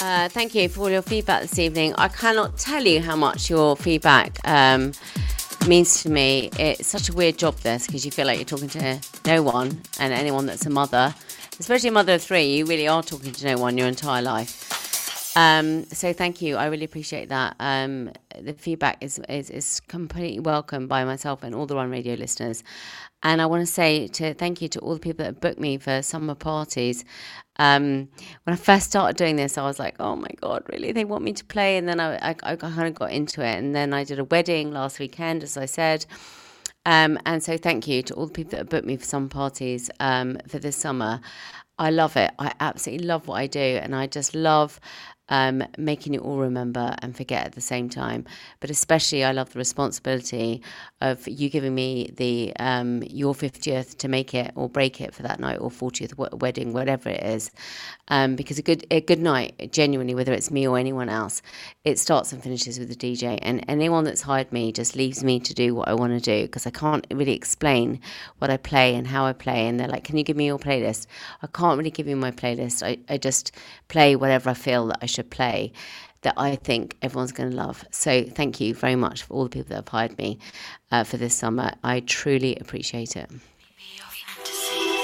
Thank you for all your feedback this evening. I cannot tell you how much your feedback means to me. It's such a weird job, this, because you feel like you're talking to no one, and anyone that's a mother, especially a mother of three, you really are talking to no one your entire life. So thank you. I really appreciate that. The feedback is completely welcome by myself and all the Run Radio listeners. And I want to say thank you to all the people that have booked me for summer parties. When I first started doing this, I was like, oh my God, really? They want me to play? And then I kind of got into it. And then I did a wedding last weekend, as I said. And so thank you to all the people that have booked me for summer parties for this summer. I love it. I absolutely love what I do. And I just love making you all remember and forget at the same time. But especially I love the responsibility of you giving me the your 50th to make it or break it for that night, or 40th wedding, whatever it is. Because a good night, genuinely, whether it's me or anyone else, it starts and finishes with the DJ. And anyone that's hired me just leaves me to do what I want to do, because I can't really explain what I play and how I play. And they're like, can you give me your playlist? I can't really give you my playlist. I just play whatever I feel that I should play, that I think everyone's going to love. So thank you very much for all the people that have hired me for this summer. I truly appreciate it.